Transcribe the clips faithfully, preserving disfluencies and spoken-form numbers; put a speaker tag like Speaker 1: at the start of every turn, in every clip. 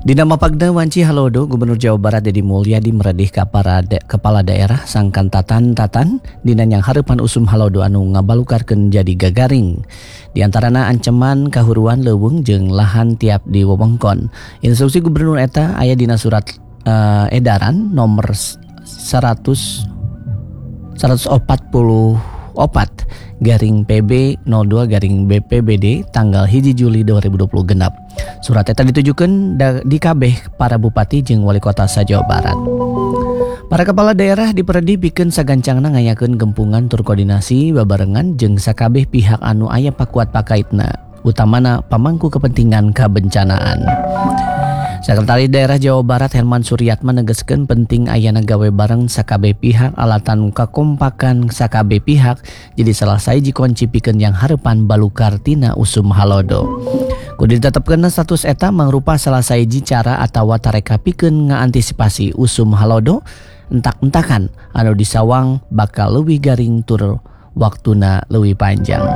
Speaker 1: Dina mapagna wanci halodo Gubernur Jawa Barat Deddy Mulyadi meredih ka para de, kepala daerah sangkan tatan-tatan dina yang hareupan usum halodo anu ngabalukarkeun jadi gagaring. Di antarana ancaman kahuruan leuweung jeung lahan tiap di wewengkon. Instruksi Gubernur eta aya dina surat uh, edaran nomor seratus seratus empat puluh opat garing P B nol dua garing B P B D tanggal hiji Juli dua ribu dua puluh genap. Surat eta ditujukeun di kabeh para bupati jeung wali kota sa Jawa Barat. Para kepala daerah diperedi pikeun sagancangna ngayakeun gempungan tur koordinasi babarengan jeung sakabeh pihak anu aya pakuat pakaitna, utamana pamangku kepentingan kabencanaan. Sekretaris Daerah Jawa Barat Herman Suryatma negaskeun penting ayana gawe bareng sakabeh pihak alatan kakompakan sakabeh pihak jadi salah saiji kunci pikeun yang hareupan balukar tina usum halodo. Kudu ditetepkeunna status eta mangrupa salah saiji cara atawa tareka pikeun ngaantisipasi usum halodo entak-entakan anu disawang bakal leuwih garing tur waktuna leuwih panjang.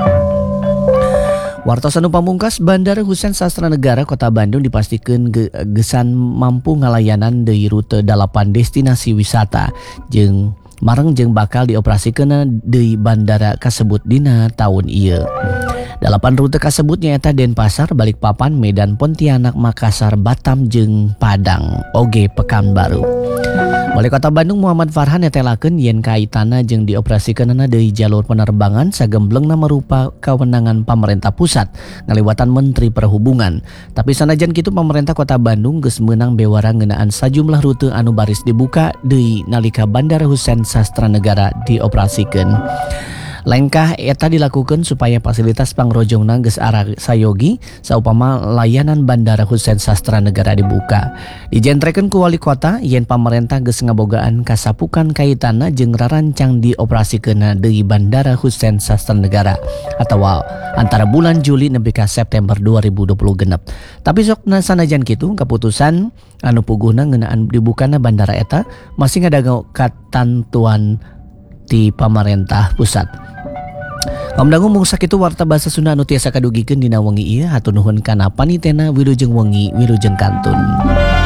Speaker 1: Wartos anu pamungkas Bandara Husein Sastra Negara Kota Bandung dipastikan ge- gesan mampu ngalayanan deui rute dalapan destinasi wisata jeung mareng jeung bakal dioperasikeun deui bandara kasebut dina taun ieu. Dalapan rute kasebut nyaeta Denpasar, Balikpapan, Medan, Pontianak, Makassar, Batam jeung Padang oge Pekanbaru. Wali Kota Bandung Muhammad Farhan netelakeun yen kaitana jeung dioperasikeunna deui jalur penerbangan sagemblengna merupa kewenangan pemerintah pusat ngaliwatan Menteri Perhubungan. Tapi sanajan kitu pemerintah Kota Bandung geus meunang bewara ngeunaan sajumlah rute anu baris dibuka deui nalika Bandara Husein Sastra Negara dioperasikeun. Langkah eta dilakukan supaya fasilitas pangrojongna geus sayogi saupama layanan Bandara Husein Sastra Negara dibuka. Dijentrekeun ku wali kota yen pamarentah geus ngabogaan kasapukan kaitanna jeung rarancang dioperasikeunna deui Bandara Husein Sastra Negara atawa antara bulan Juli nepi ka September dua ribu dua puluh genep. Tapi sok sanajan kitu kaputusan anu puguhna ngeunaan dibukana bandara eta masih ngadago katantuan di pamarentah pusat. Pamdangu mung sakitu warta basa Sunda anu tiasa kadugikeun dina wengi ieu hatur nuhun kana panitena Wilujeng Wengi Wilujeng Kantun.